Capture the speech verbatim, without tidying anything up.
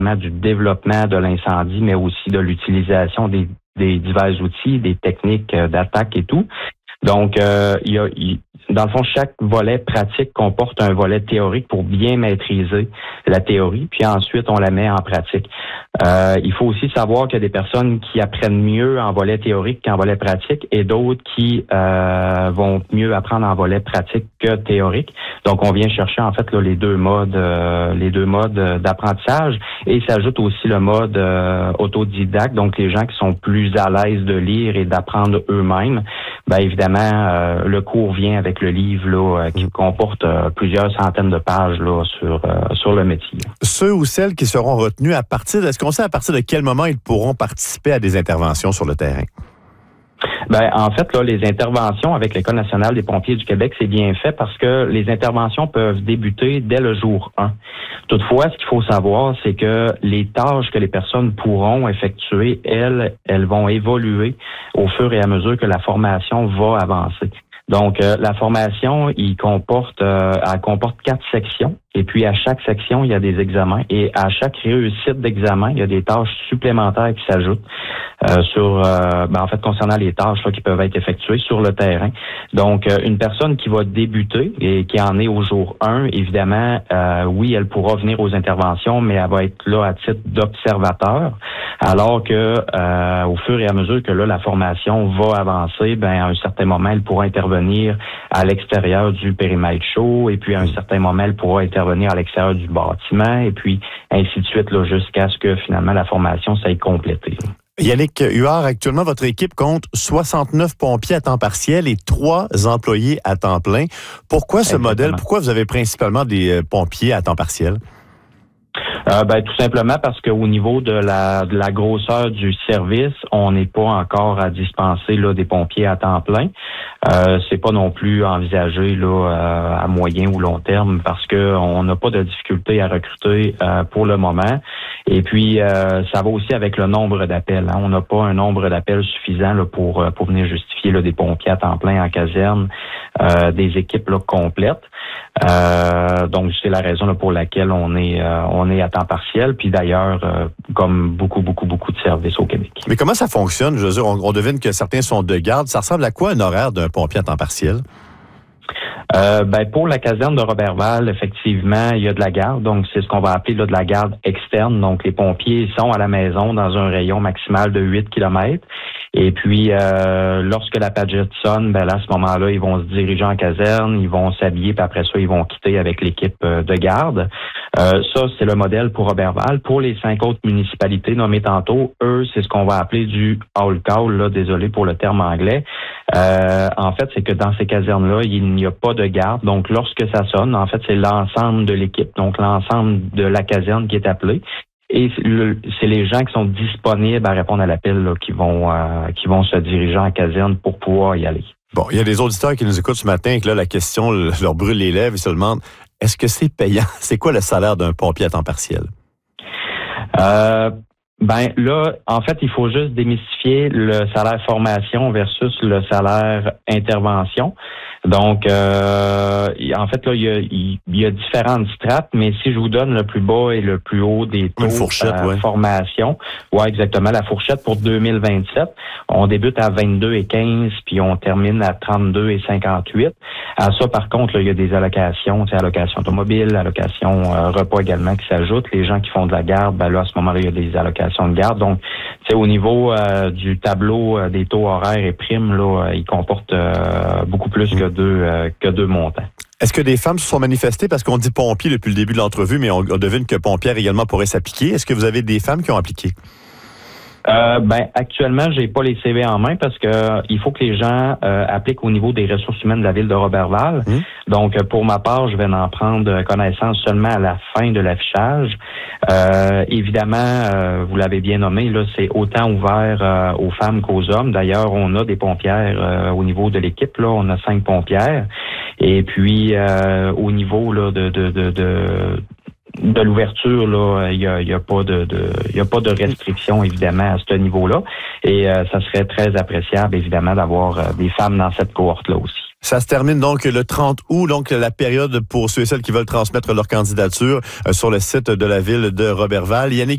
du développement de l'incendie, mais aussi de l'utilisation des, des divers outils, des techniques d'attaque et tout. Donc, euh, il y a, il, dans le fond, chaque volet pratique comporte un volet théorique pour bien maîtriser la théorie, puis ensuite, on la met en pratique. Euh, il faut aussi savoir qu'il y a des personnes qui apprennent mieux en volet théorique qu'en volet pratique et d'autres qui euh, vont mieux apprendre en volet pratique que théorique. Donc, on vient chercher, en fait, là, les deux modes euh, les deux modes d'apprentissage et il s'ajoute aussi le mode euh, autodidacte, donc les gens qui sont plus à l'aise de lire et d'apprendre eux-mêmes. Bien évidemment, euh, le cours vient avec le livre là, euh, qui comporte euh, plusieurs centaines de pages là, sur, euh, sur le métier. Ceux ou celles qui seront retenus à partir de... Est-ce qu'on sait à partir de quel moment ils pourront participer à des interventions sur le terrain? Ben, en fait, là, les interventions avec l'École nationale des pompiers du Québec, c'est bien fait parce que les interventions peuvent débuter dès le jour un. Toutefois, ce qu'il faut savoir, c'est que les tâches que les personnes pourront effectuer, elles, elles vont évoluer au fur et à mesure que la formation va avancer. Donc, euh, la formation, il comporte, euh, elle comporte quatre sections. Et puis, à chaque section, il y a des examens. Et à chaque réussite d'examen, il y a des tâches supplémentaires qui s'ajoutent euh, sur, euh, ben, en fait, concernant les tâches là, qui peuvent être effectuées sur le terrain. Donc, euh, une personne qui va débuter et qui en est au jour un, évidemment, euh, oui, elle pourra venir aux interventions, mais elle va être là à titre d'observateur. Alors que, euh, au fur et à mesure que là, la formation va avancer, ben, à un certain moment, elle pourra intervenir à l'extérieur du périmètre chaud. Et puis, à un certain moment, elle pourra intervenir venir à l'extérieur du bâtiment et puis ainsi de suite là, jusqu'à ce que finalement la formation s'aille compléter. Yannick Huard, actuellement, votre équipe compte soixante-neuf pompiers à temps partiel et trois employés à temps plein. Pourquoi ce Exactement. modèle? Pourquoi vous avez principalement des pompiers à temps partiel? Euh, ben, tout simplement parce qu'au niveau de la, de la grosseur du service, on n'est pas encore à dispenser là, des pompiers à temps plein. Euh, c'est pas non plus envisagé là, euh, à moyen ou long terme parce que on n'a pas de difficulté à recruter euh, pour le moment. Et puis, euh, ça va aussi avec le nombre d'appels. Hein. On n'a pas un nombre d'appels suffisant là, pour, pour venir justifier là, des pompiers à temps plein en caserne, euh, des équipes là, complètes. Euh, donc, c'est la raison là, pour laquelle on est, euh, on est à temps partiel. Puis d'ailleurs, euh, comme beaucoup, beaucoup, beaucoup de services au Québec. Mais comment ça fonctionne? Je veux dire, on, on devine que certains sont de garde. Ça ressemble à quoi un horaire d'un pompier à temps partiel? Euh, ben pour la caserne de Roberval, effectivement, il y a de la garde, donc c'est ce qu'on va appeler là, de la garde externe. Donc les pompiers sont à la maison dans un rayon maximal de huit kilomètres. Et puis euh, lorsque la pagette sonne, ben là, à ce moment-là, ils vont se diriger en caserne, ils vont s'habiller, puis après ça, ils vont quitter avec l'équipe de garde. Euh, ça, c'est le modèle pour Roberval. Pour les cinq autres municipalités nommées tantôt, eux, c'est ce qu'on va appeler du all call, là, désolé pour le terme anglais. Euh, en fait, c'est que dans ces casernes-là, il n'y a pas de garde. Donc, lorsque ça sonne, en fait, c'est l'ensemble de l'équipe, donc l'ensemble de la caserne qui est appelée. Et c'est les gens qui sont disponibles à répondre à l'appel là, qui vont euh, qui vont se diriger en caserne pour pouvoir y aller. Bon, il y a des auditeurs qui nous écoutent ce matin et que là, la question leur brûle les lèvres et se demandent, est-ce que c'est payant? C'est quoi le salaire d'un pompier à temps partiel? Euh, ben là, en fait, il faut juste démystifier le salaire formation versus le salaire intervention. Donc, euh, en fait, là, il y a, il y a différentes strates, mais si je vous donne le plus bas et le plus haut des taux de ouais. formation, ouais, exactement, la fourchette pour deux mille vingt-sept, on débute à vingt-deux et quinze, puis on termine à trente-deux et cinquante-huit. À ça, par contre, là, il y a des allocations, tu sais, allocations automobiles, allocations euh, repas également qui s'ajoutent. Les gens qui font de la garde, ben là, à ce moment-là, il y a des allocations de garde. Donc, tu sais, au niveau euh, du tableau euh, des taux horaires et primes, là, euh, il comporte euh, beaucoup plus que deux, euh, que deux montants. Est-ce que des femmes se sont manifestées? Parce qu'on dit pompier depuis le début de l'entrevue, mais on, on devine que pompière également pourrait s'appliquer. Est-ce que vous avez des femmes qui ont appliqué? Euh, ben actuellement, j'ai pas les C V en main parce que euh, il faut que les gens euh, appliquent au niveau des ressources humaines de la ville de Roberval. Mmh. Donc, pour ma part, je vais en prendre connaissance seulement à la fin de l'affichage. Euh, évidemment, euh, vous l'avez bien nommé, là, c'est autant ouvert euh, aux femmes qu'aux hommes. D'ailleurs, on a des pompières euh, au niveau de l'équipe. Là, on a cinq pompières. Et puis, euh, au niveau là de de de, de de l'ouverture, là, il y a, y a pas de, de, il y a pas de restriction évidemment à ce niveau-là, et euh, ça serait très appréciable évidemment d'avoir euh, des femmes dans cette cohorte-là aussi. Ça se termine donc le trente août, donc la période pour ceux et celles qui veulent transmettre leur candidature euh, sur le site de la ville de Roberval. Yannick